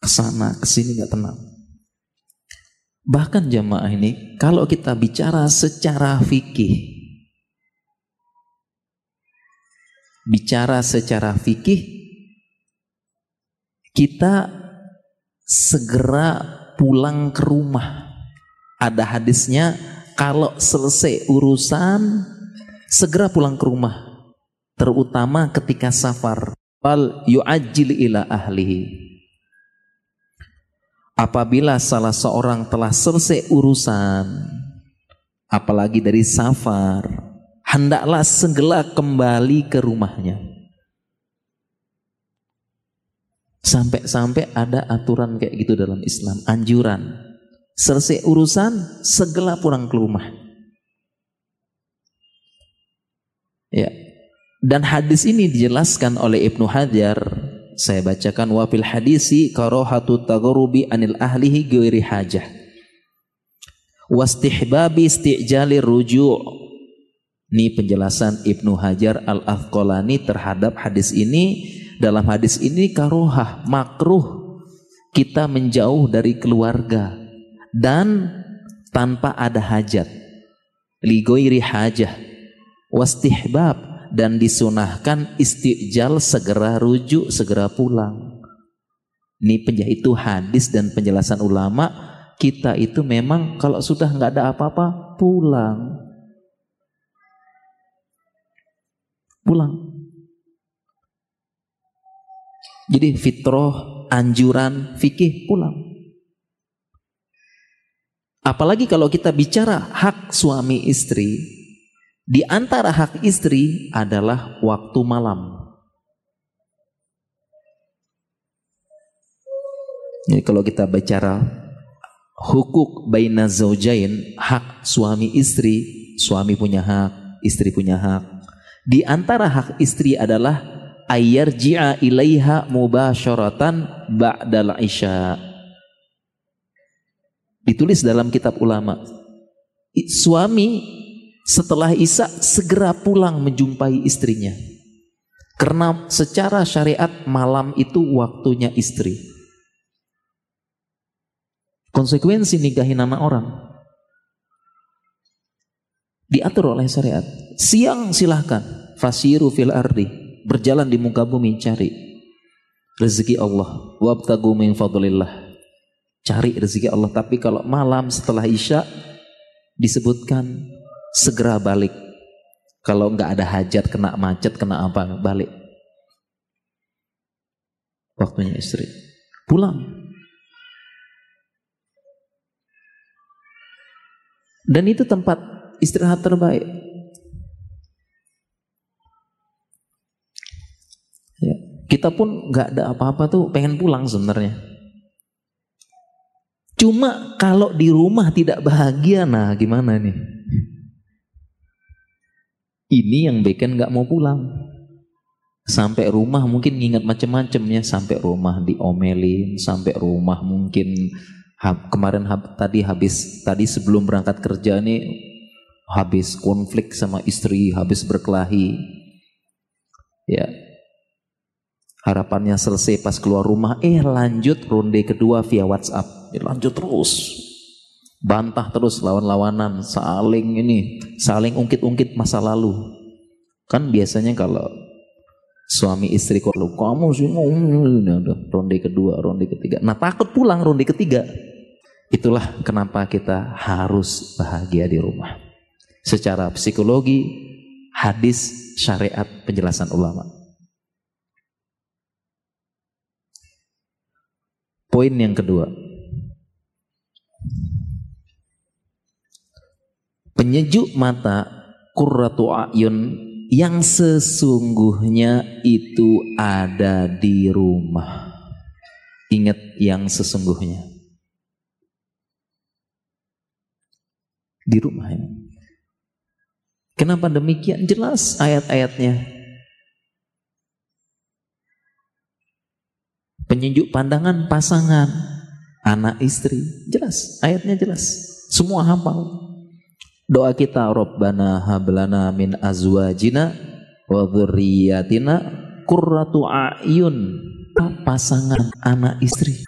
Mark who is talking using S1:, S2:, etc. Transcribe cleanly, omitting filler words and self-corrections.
S1: kesana kesini nggak tenang. Bahkan jamaah ini, kalau kita bicara secara fikih, kita segera pulang ke rumah. Ada hadisnya, kalau selesai urusan segera pulang ke rumah, terutama ketika safar. Wal yu'ajjil ila ahlihi. Apabila salah seorang telah selesai urusan, apalagi dari safar, hendaklah segera kembali ke rumahnya. Sampai-sampai ada aturan kayak gitu dalam Islam, anjuran. Selesai urusan, segera pulang ke rumah. Ya. Dan hadis ini dijelaskan oleh Ibnu Hajar. Saya bacakan, wa fil hadisi karahatu tagharubi anil ahlihi ghairi hajah. Wastihbabi isti'jali ruju'. Ini penjelasan Ibnu Hajar Al-Asqalani terhadap hadis ini. Dalam hadis ini karohah, makruh kita menjauh dari keluarga dan tanpa ada hajat. Li ghairi hajah. Wastihbab, dan disunahkan istijal, segera rujuk, segera pulang. Ini itu hadis dan penjelasan ulama. Kita itu memang kalau sudah nggak ada apa-apa, pulang. Jadi fitrah, anjuran, fikih, pulang. Apalagi kalau kita bicara hak suami istri. Di antara hak istri adalah waktu malam. Jadi kalau kita bicara hukuk baina zaujain, hak suami istri, suami punya hak, istri punya hak. Di antara hak istri adalah ayyarji'a ilaiha mubasyaratan ba'dal isya. Ditulis dalam kitab ulama. Suami setelah isya segera pulang menjumpai istrinya. Karena secara syariat malam itu waktunya istri. Konsekuensi nikahin anak orang diatur oleh syariat. Siang silahkan, fasiru fil ardi, berjalan di muka bumi cari rezeki Allah. Wabtagu min fadlillah, cari rezeki Allah. Tapi kalau malam setelah isya disebutkan segera balik. Kalau nggak ada hajat, kena macet, kena apa, balik. Waktunya istri pulang. Dan itu tempat istirahat terbaik. Ya. Kita pun nggak ada apa-apa tuh pengen pulang sebenarnya. Cuma kalau di rumah tidak bahagia, nah gimana nih? Ini yang bikin gak mau pulang. Sampai rumah mungkin ngingat macam-macam ya. Sampai rumah diomelin, sampai rumah mungkin tadi sebelum berangkat kerja nih habis konflik sama istri, habis berkelahi. Ya. Harapannya selesai pas keluar rumah, lanjut ronde kedua via WhatsApp. Lanjut terus. Bantah terus, lawan-lawanan, saling ungkit-ungkit masa lalu. Kan biasanya kalau suami istri kalau kamu sih ronde kedua, ronde ketiga. Nah takut pulang ronde ketiga. Itulah kenapa kita harus bahagia di rumah. Secara psikologi, hadis, syariat, penjelasan ulama. Poin yang kedua. Penyejuk mata, qurratu a'yun, yang sesungguhnya itu ada di rumah. Ingat yang sesungguhnya. Di rumah ini. Kenapa demikian? Jelas ayat-ayatnya. Penyejuk pandangan pasangan, anak istri, jelas, ayatnya jelas. Semua hafal. Doa kita, Rabbana hablana min azwajina wa dzurriyyatina qurratu a'yun, pasangan anak istri.